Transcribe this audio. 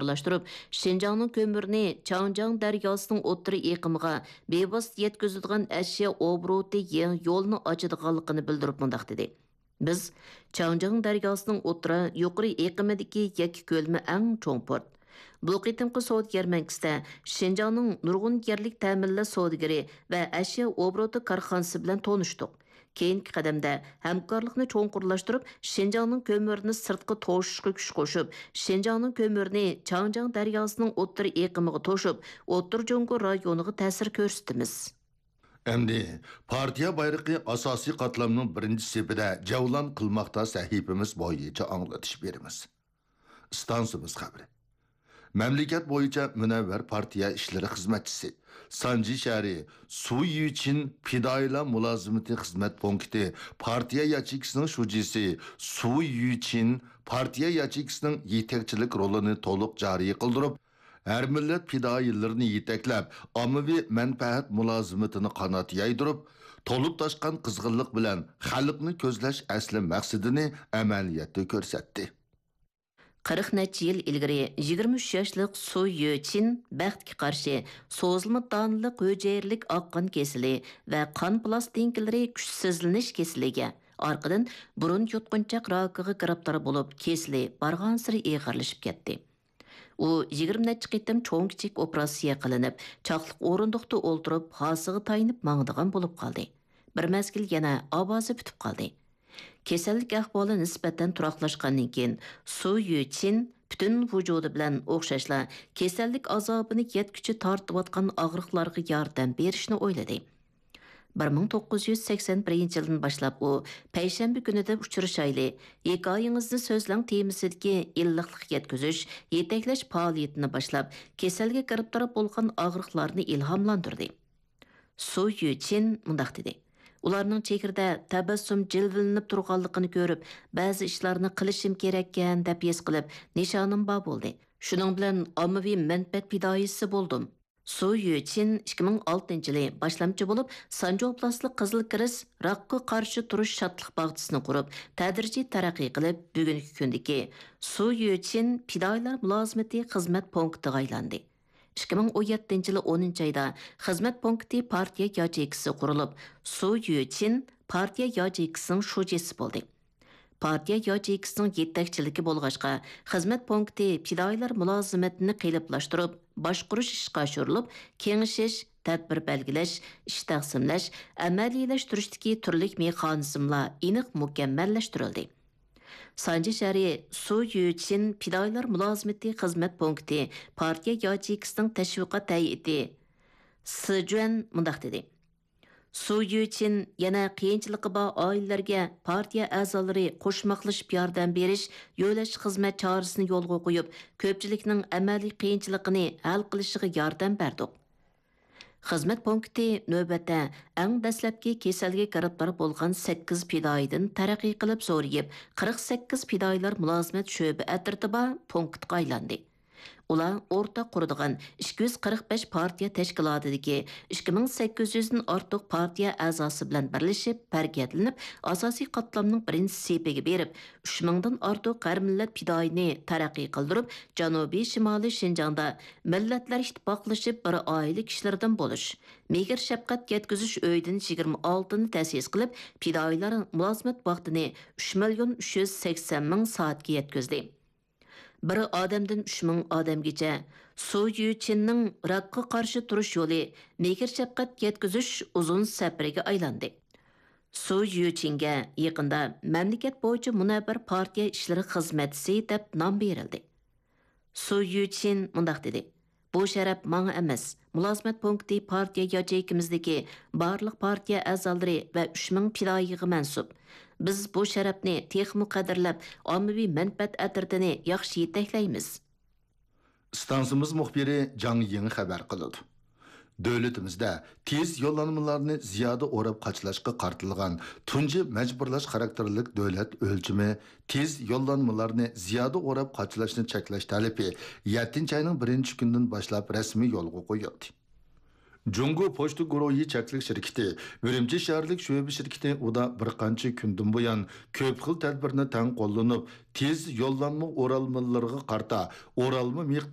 cho'nqurlashtirib, Şinjanның көмірні Чаңжаң дәргасының o'ttiri eqimiga bevosita yetkaziladigan ashyo obro'ti yo'lni ochadiganligini bildirib mundaq dedi. Biz Чаңжаң дәргасының o'ttiri yuqori eqimidagi yakki ko'lmi eng cho'ng port. Bu qitimqi savdo yarmankasida Şinjanның nurg'un yerlik ta'minlash savdogari va ashyo obroti korxonasi bilan tanishdik. Keyingi qadamda hamkorlikni cho'nqurlashtirib, Şinjanның ko'mirini sirtqi to'shishga kuch qo'shib, Şinjanның ko'mirini Changjiang daryosining o'ttiri eqimiga to'shib, o'ttir Jungo rayoniga ta'sir ko'rsatamiz. Endi partiya bayrog'i asosiy qatlamning birinchi sepida javlan qilmoqda sahifamiz bo'yicha anglatish beramiz. Stansimiz xabari. Memleket bo'yicha Münevver partiya ishlari xizmatchisi Sanji shahri Suyuchin Pidoylar mulozimati xizmat punkti partiya yachikisining shujisi Suyuchin partiya yachikisining yetakchilik rolini to'liq joriy qildirib, har millat fidoyilarini yetaklab, ommaviy manfaat mulozimatini qanot yaydirib, to'lib toshgan qizg'inlik bilan xalqni ko'zlash asli maqsadini amaliyotda ko'rsatdi. 40 necha yil ilgari 23 yoshlik Su Yuchin baxtga qarshi so'zilma donliq hujayirlik oqqan kesili va qon plastinkalari kuchsizlanish kesiliga orqadan burun yutqunchaq rakiga giribtor bo'lib kesili bargan siri eg'irlashib ketdi. U 20 necha qitim cho'ng kichik operatsiya qilinib, chaqliq o'rindiqda o'ltirib, hosiga tayinib mangdigan bo'lib qoldi. Bir mezgil yana ovozi bitib qoldi. Kesellik ahvoli nisbatan turaqlashgandan keyin Su Yuchin bütün vücudu bilan o'xshashla kesellik azobini yetkichi tortayotgan og'riqlarga yordam berishni o'yladi. 1981 yildan boshlab u payshanba kunida uchrashayli, hikoyangizni so'zlang temisidagi illiqlik yetkazish, yetaklash faoliyatini boshlab, kasalga giribtor bo'lgan og'riqlarni ilhomlantirdi. Su Yuchin mundaq dedi: Ularning chekirda tabassum jilvilinib turganligini ko'rib, ba'zi ishlarni qilishim kerakkan deb his qilib, nishonim bor bo'ldi. Shuning bilan ommaviy manfaat fidoyisi bo'ldim. Su Yuchin 2006 yili boshlamchi bo'lib, Sanjo oblastlik Qizil Kiris raqqa qarshi turish shatliq bag'chisini qurib, tadrijiy taraqqiy qilib, bugungi kundagi Su Yuchin fidoyilar mulozimati xizmat punktiga aylandi. 2017 yılı 10. ayda xizmat punkti partiya yachikisi qurilib, Su Yuchin partiya yachikisining shujisi bo'ldi. Partiya yachikisining yetakchiligi bo'lg'achqa, xizmat punkti fidoyilar mulozimatini qiyinlashtirib, boshqarish ishga oshirilib, kengashish, tadbir belgilash, ish taqsimlash, amaliylashtirish turli mexanizmlar aniq mukammallashtirildi. Sanji shahri Su Yuchin fidoyilar mulozimati xizmat punkti partiya yachikisining tashviqot hay'ati Sijuan mundaq dedi: Su Yuchin yana qiyinchiligi bor oilalarga partiya a'zolari qo'shmoqlashib yordam berish, yo'lash xizmat chorasini yo'lga qo'yib, ko'pchilikning amaliy qiyinchiligini hal qilishiga yordam berdi. Xizmat punkti növbətdə ən dəsləbki keselge giribtar bolğan 8 fidoyidan taraqqiy qilib zo'rayib, 48 fidoyilar mulozimat sho'ba atritiba punktga aylandi. Ular o'rta quradigan 245 partiya tashkilotidagi 2800 dan ortiq partiya a'zosi bilan birlashib, pargatlanib, asosiy qatlamning birinchi sepiga berib, 3000 dan ortiq har millat fidoyini taraqqiy qildirib, janubiy shimoliy Şinjangda millatlar ittifoqlashib bir oila kishilardan bo'lish, mehr shafqat yetkazish uydan 26 ni ta'sis qilib, fidoyilar mulozimat vaqtini 3,380,000 soatga yetkazdi. Bir odamdan 3000 odamgacha Su Yuchinning rakqa qarshi turish yo'li mehr shafqat yetkazish uzun safariga aylandi. Su Yuchinga yaqinda mamlakat bo'yicha munavvar partiya ishlari xizmatchisi deb nom berildi. Su Yuchin mundaq dedi: Bu sharaf menga emas, mulozimat punkti partiya yachikimizdagi barliq partiya a'zolari va 3000 fidoyiga mansub. Biz bu sharafni texmi qadrlab, ommaviy manfaat atirtini yaxshi yetaklaymiz. Stansimiz muxbiri Jang Ying xabar qildi. Davlatimizda tez yo'llanmalarni ziyoda o'rab qachlashga qartilgan tunji majburlash xarakterlik davlat o'lchimi tez yo'llanmalarni ziyoda o'rab qachlashni cheklash talabi 7-oyning 1-kunidan boshlab rasmiy yo'lga qo'yildi. Jungo Pochta guruhi cheklik shirkati, Urumchi shaharlik sho'ba shirkati uda bir qancha kundan buyon ko'p xil tadbirni tang qo'llanib, tez yo'llanma o'ralmalarga qarta o'ralma miqdor